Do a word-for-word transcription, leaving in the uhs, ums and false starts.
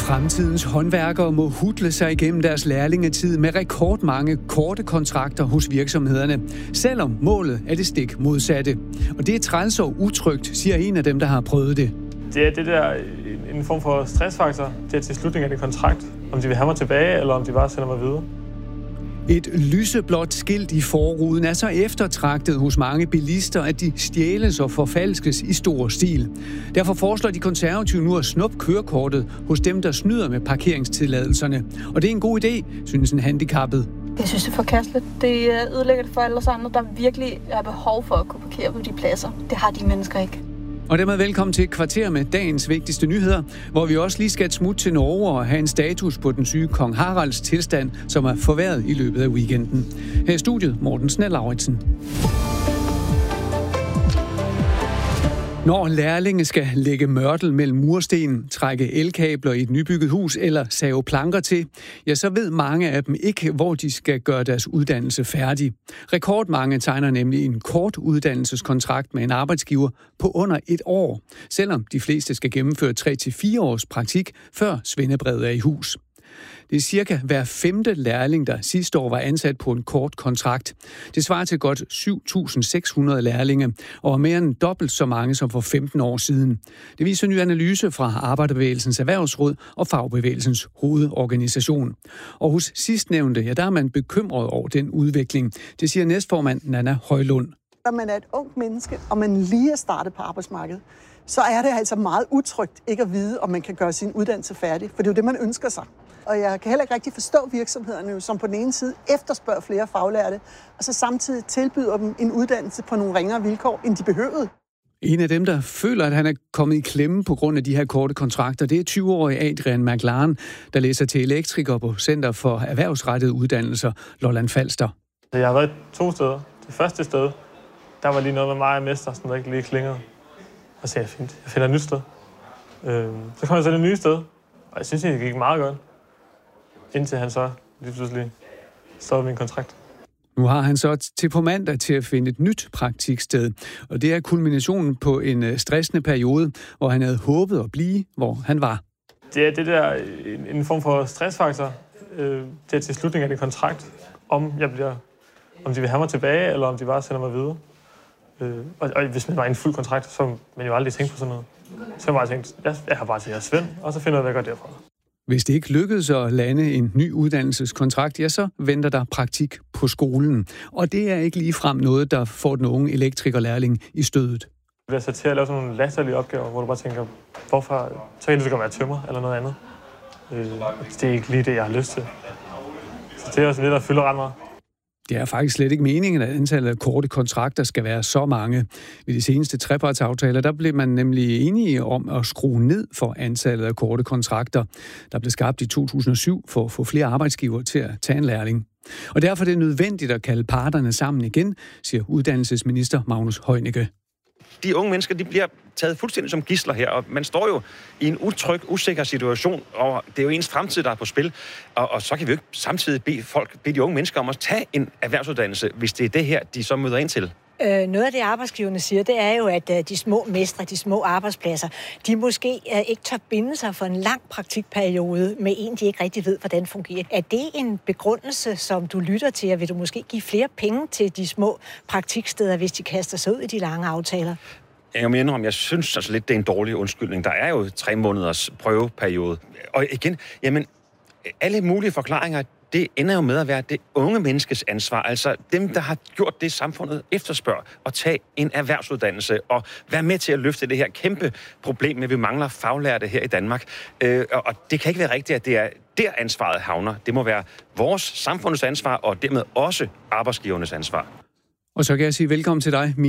Fremtidens håndværkere må hudle sig igennem deres lærlingetid med rekordmange korte kontrakter hos virksomhederne, selvom målet er det stik modsatte. Og det er træls og utrygt, siger en af dem, der har prøvet det. Det er det der en form for stressfaktor. Det er til slutningen af det kontrakt, om de vil have mig tilbage, eller om de bare sender mig videre. Et lyseblåt skilt i forruden er så eftertragtet hos mange bilister, at de stjæles og forfalskes i stor stil. Derfor foreslår de konservative nu at snuppe kørekortet hos dem, der snyder med parkeringstilladelserne. Og det er en god idé, synes en handicappet. Jeg synes, det er forkasteligt. Det ødelægger det for alle os andre, der virkelig er behov for at kunne parkere på de pladser. Det har de mennesker ikke. Og dermed velkommen til et kvarter med dagens vigtigste nyheder, hvor vi også lige skal et smut til Norge og have en status på den syge kong Haralds tilstand, som er forværret i løbet af weekenden. Her i studiet, Morten Snell-Lauritsen. Når lærlinge skal lægge mørtel mellem mursten, trække elkabler i et nybygget hus eller save planker til, ja, så ved mange af dem ikke, hvor de skal gøre deres uddannelse færdig. Rekordmange tegner nemlig en kort uddannelseskontrakt med en arbejdsgiver på under et år, selvom de fleste skal gennemføre tre til fire års praktik, før svendebrevet er i hus. Det er cirka hver femte lærling, der sidste år var ansat på en kort kontrakt. Det svarer til godt syv tusind seks hundrede lærlinge, og er mere end dobbelt så mange som for femten år siden. Det viser en ny analyse fra Arbejderbevægelsens Erhvervsråd og Fagbevægelsens hovedorganisation. Og hos sidstnævnte, ja, der er man bekymret over den udvikling. Det siger næstformand Nanna Højlund. Når man er et ungt menneske, og man lige er startet på arbejdsmarkedet, så er det altså meget utrygt ikke at vide, om man kan gøre sin uddannelse færdig. For det er jo det, man ønsker sig. Og jeg kan heller ikke rigtig forstå virksomhederne, som på den ene side efterspørger flere faglærte, og så samtidig tilbyder dem en uddannelse på nogle ringere vilkår, end de behøvede. En af dem, der føler, at han er kommet i klemme på grund af de her korte kontrakter, det er tyve-årige Adrian McLaren, der læser til elektriker på Center for Erhvervsrettede Uddannelser, Lolland Falster. Jeg har været to steder. Det første sted, der var lige noget med mig og mester, som der ikke lige klingede. Og så sagde jeg, fint, jeg finder et nyt sted. Øh, så kom jeg så det nye sted, og jeg synes, det gik meget godt. Indtil han så lige pludselig stoppede min kontrakt. Nu har han så til på mandag til at finde et nyt praktiksted. Og det er kulminationen på en stressende periode, hvor han havde håbet at blive, hvor han var. Det er det der en, en form for stressfaktor. Øh, det er til slutningen af det kontrakt, om jeg bliver, om de vil have mig tilbage, eller om de bare sender mig videre. Øh, og, og hvis man var i en fuld kontrakt, så man jo aldrig tænkt på sådan noget. Så har jeg bare tænkt, jeg, jeg har bare til at Svend, og så finder jeg, hvad jeg gør derfra. Hvis det ikke lykkedes at lande en ny uddannelseskontrakt, ja, så venter der praktik på skolen. Og det er ikke ligefrem noget, der får den unge elektrikerlærling i stødet. Jeg bliver sat til at lave sådan nogle latterlige opgaver, hvor du bare tænker, hvorfor, så kan det godt være tømmer eller noget andet. Øh, det er ikke lige det, jeg har lyst til. Så det er også lidt, der fylder ret meget. Det er faktisk slet ikke meningen, at antallet af korte kontrakter skal være så mange. Ved de seneste trepartsaftaler, der blev man nemlig enige om at skrue ned for antallet af korte kontrakter, der blev skabt i to tusind og syv for at få flere arbejdsgivere til at tage en lærling. Og derfor er det nødvendigt at kalde parterne sammen igen, siger uddannelsesminister Magnus Heunicke. De unge mennesker, de bliver taget fuldstændig som gidsler her, og man står jo i en utryg, usikker situation, og det er jo ens fremtid, der er på spil. Og, og så kan vi jo ikke samtidig bede folk, bede de unge mennesker om at tage en erhvervsuddannelse, hvis det er det her, de så møder ind til. Øh, noget af det, arbejdsgiverne siger, det er jo, at øh, de små mestre, de små arbejdspladser, de måske øh, ikke tør binde sig for en lang praktikperiode med en, de ikke rigtig ved, hvordan fungerer. Er det en begrundelse, som du lytter til, og vil du måske give flere penge til de små praktiksteder, hvis de kaster sig ud i de lange aftaler? Jeg mener om, jeg synes altså lidt, det er en dårlig undskyldning. Der er jo tre måneders prøveperiode. Og igen, jamen, alle mulige forklaringer, det ender jo med at være det unge menneskes ansvar. Altså dem, der har gjort det, samfundet efterspørger, at tage en erhvervsuddannelse og være med til at løfte det her kæmpe problem med, at vi mangler faglærte her i Danmark. Øh, og det kan ikke være rigtigt, at det er der ansvaret havner. Det må være vores samfundets ansvar, og dermed også arbejdsgivernes ansvar. Og så kan jeg sige velkommen til dig,